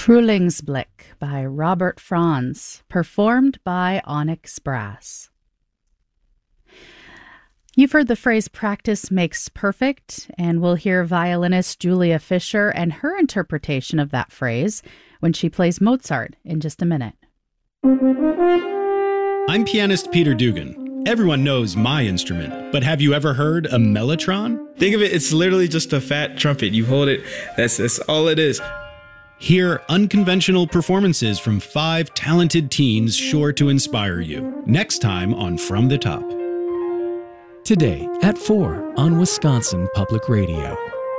Frühlingsblick by Robert Franz, performed by Onyx Brass. You've heard the phrase practice makes perfect, and we'll hear violinist Julia Fischer and her interpretation of that phrase when she plays Mozart in just a minute. I'm pianist Peter Dugan. Everyone knows my instrument, but have you ever heard a mellotron? Think of it, it's literally just a fat trumpet. You hold it, that's all it is. Hear unconventional performances from 5 talented teens sure to inspire you. Next time on From the Top. Today at 4 on Wisconsin Public Radio.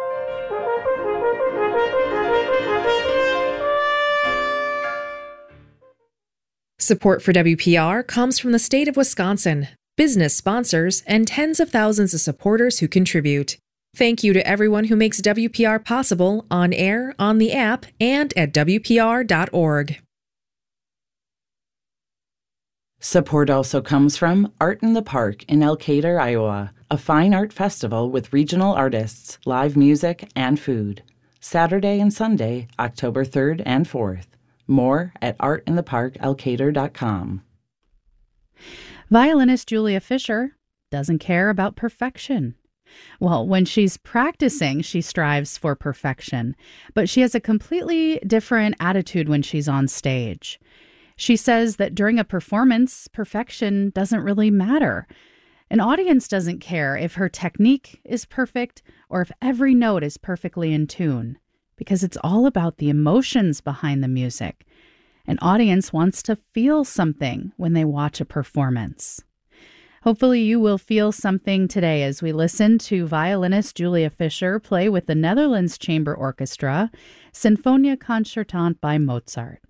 Support for WPR comes from the state of Wisconsin, business sponsors, and tens of thousands of supporters who contribute. Thank you to everyone who makes WPR possible on air, on the app, and at WPR.org. Support also comes from Art in the Park in Elkader, Iowa, a fine art festival with regional artists, live music, and food. Saturday and Sunday, October 3rd and 4th. More at artintheparkelkader.com. Violinist Julia Fischer doesn't care about perfection. Well, when she's practicing, she strives for perfection, but she has a completely different attitude when she's on stage. She says that during a performance, perfection doesn't really matter. An audience doesn't care if her technique is perfect or if every note is perfectly in tune, because it's all about the emotions behind the music. An audience wants to feel something when they watch a performance. Hopefully you will feel something today as we listen to violinist Julia Fischer play with the Netherlands Chamber Orchestra, Sinfonia Concertante by Mozart.